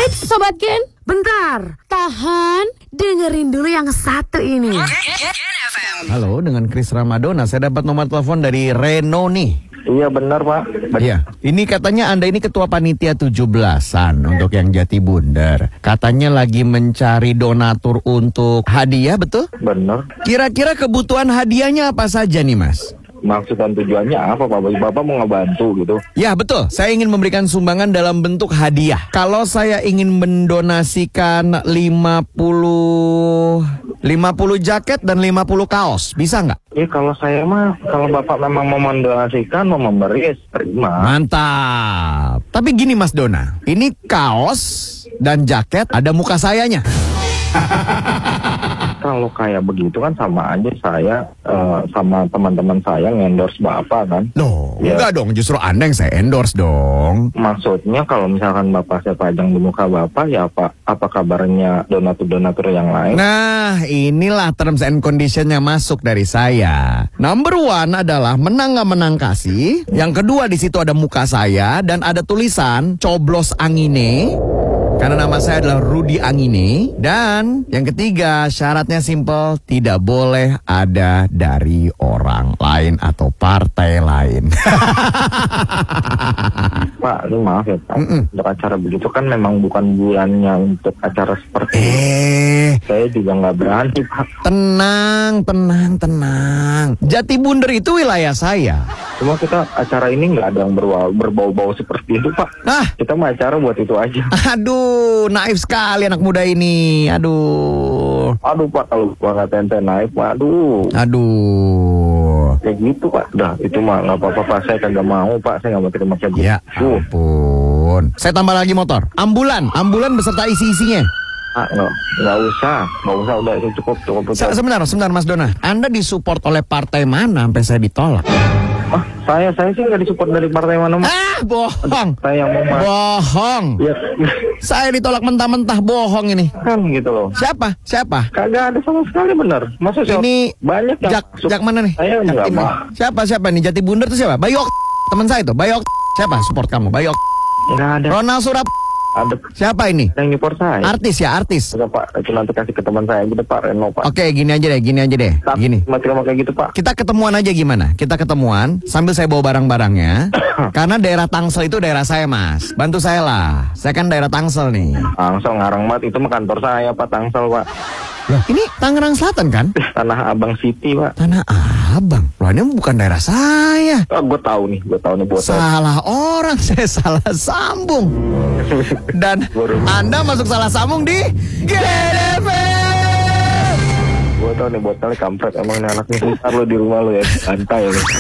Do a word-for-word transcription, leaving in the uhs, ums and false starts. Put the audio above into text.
Eits, Sobat Gen, bentar, tahan, dengerin dulu yang satu ini. Halo, dengan Chris Ramadona, saya dapat nomor telepon dari Reno nih. Iya benar Pak. Iya, ini katanya Anda ini ketua panitia tujuh belasan untuk yang Jati Bundar. Katanya lagi mencari donatur untuk hadiah, betul? Benar. Kira-kira kebutuhan hadiahnya apa saja nih, Mas? Maksud dan tujuannya apa Pak? Bapak mau ngebantu gitu? Ya betul, saya ingin memberikan sumbangan dalam bentuk hadiah. Kalau saya ingin mendonasikan lima puluh jaket dan lima puluh kaos, bisa nggak? Ya kalau saya mah, kalau Bapak memang mau mendonasikan, mau memberi, ya terima. Mantap. Tapi gini Mas Dona, ini kaos dan jaket ada muka sayanya. Kalau kayak begitu kan sama aja saya uh, sama teman-teman saya ngendorse Bapak kan. Loh, ya. Enggak dong, justru Anda yang saya endorse dong. Maksudnya kalau misalkan Bapak saya pajang di muka Bapak, ya apa apa kabarnya donatur-donatur yang lain? Nah, inilah terms and conditionnya masuk dari saya. Number one adalah menang gak menang kasih. Yang kedua di situ ada muka saya dan ada tulisan coblos angine. Karena nama saya adalah Rudy Angine. Dan yang ketiga syaratnya simple, tidak boleh ada dari orang lain atau partai lain. Pak, ini maaf ya Pak. Mm-mm. Untuk acara begitu kan memang bukan bulannya untuk acara seperti ini. Eh, Saya juga nggak berani Pak. tenang, tenang, tenang. Jati Bundar itu wilayah saya. Cuma kita acara ini nggak ada yang berbau, berbau-bau seperti itu Pak. Nah, Kita mau acara buat itu aja. aduh, naif sekali anak muda ini. Aduh. Aduh Pak, kalau gua nggak tente naik Pak, aduh. Aduh. Kayak gitu Pak. Udah, itu mah nggak apa-apa Pak. Saya kagak mau Pak. Saya nggak mau terima kayak Ya gitu. ampun. Saya tambah lagi motor. Ambulan, ambulan beserta isi-isinya. Ah, nggak, nggak usah, nggak usah. Udah itu cukup, cukup. Se- cukup. Sebentar, sebentar Mas Dona. Anda disupport oleh partai mana sampai saya ditolak? Ah, saya, saya sih nggak disupport dari partai mana Mas. Ah, bohong. Saya yang mau mas. Bohong. Ya, Saya ditolak mentah-mentah, bohong ini. kan gitu loh. Siapa? Siapa? Kagak ada sama sekali bener. Masa siapa- Ini banyak yang Jak, masuk. Jak mana nih? Saya Jak nggak ini. mau. Siapa? Siapa nih? Jati Bundar itu siapa? Bayok. Teman saya itu. Bayok. Siapa? Support kamu. Bayok. Nggak ada. Ronald Surap. Ada Siapa ini? yang nyupport saya. Artis ya, artis. Udah Pak, itu nanti kasih ke teman saya gitu Pak, Reno Pak. Oke, gini aja deh, gini aja deh. Tak, Gini. mati mau kayak gitu Pak. Kita ketemuan aja gimana? Kita ketemuan sambil saya bawa barang-barangnya. Karena daerah Tangsel itu daerah saya, Mas. Bantu saya lah. Saya kan daerah Tangsel nih. Tangsel ngarang mat, itu mah kantor saya Pak, Tangsel Pak. Loh, ini Tangerang Selatan kan? Tanah Abang City Pak. Tanah Abang. Loh, ini bukan daerah saya. Oh, gue tahu nih, gue tahu nih buat Salah orang, saya salah sambung. Dan Anda masuk salah sambung di G D P. Gue tahu nih botolnya kampret emang nih anaknya. Ntar lo di rumah lo ya, santai lo.